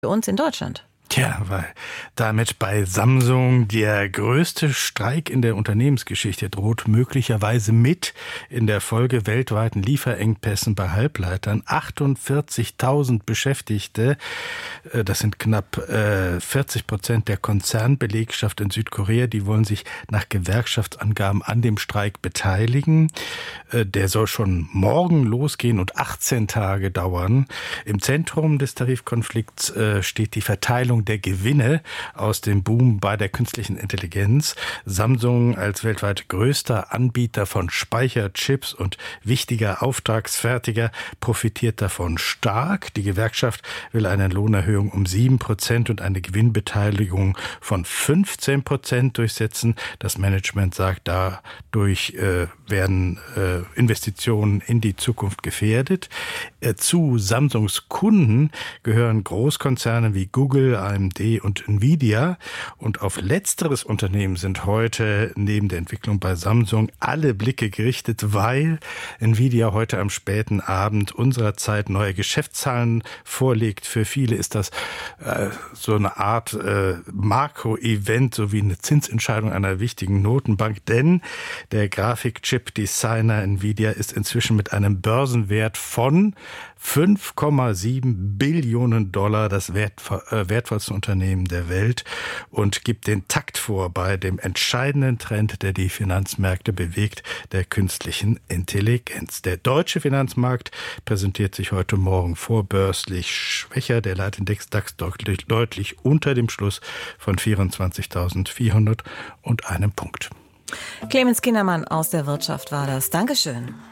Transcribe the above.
für uns in Deutschland? Tja, weil damit bei Samsung der größte Streik in der Unternehmensgeschichte droht, möglicherweise mit in der Folge weltweiten Lieferengpässen bei Halbleitern. 48.000 Beschäftigte, das sind knapp 40% der Konzernbelegschaft in Südkorea, die wollen sich nach Gewerkschaftsangaben an dem Streik beteiligen. Der soll schon morgen losgehen und 18 Tage dauern. Im Zentrum des Tarifkonflikts steht die Verteilung der Gewinne aus dem Boom bei der künstlichen Intelligenz. Samsung als weltweit größter Anbieter von Speicherchips und wichtiger Auftragsfertiger profitiert davon stark. Die Gewerkschaft will eine Lohnerhöhung um 7% und eine Gewinnbeteiligung von 15% durchsetzen. Das Management sagt, dadurch werden Investitionen in die Zukunft gefährdet. Zu Samsungs Kunden gehören Großkonzerne wie Google, AMD und Nvidia. Und auf letzteres Unternehmen sind heute neben der Entwicklung bei Samsung alle Blicke gerichtet, weil Nvidia heute am späten Abend unserer Zeit neue Geschäftszahlen vorlegt. Für viele ist das so eine Art Makro-Event, so wie eine Zinsentscheidung einer wichtigen Notenbank. Denn der Grafikchip-Designer Nvidia ist inzwischen mit einem Börsenwert von 5,7 Billionen Dollar das wertvollste Unternehmen der Welt und gibt den Takt vor bei dem entscheidenden Trend, der die Finanzmärkte bewegt, der künstlichen Intelligenz. Der deutsche Finanzmarkt präsentiert sich heute Morgen vorbörslich schwächer. Der Leitindex DAX deutlich unter dem Schluss von 24.401 Punkt. Clemens Kindermann aus der Wirtschaft war das. Dankeschön.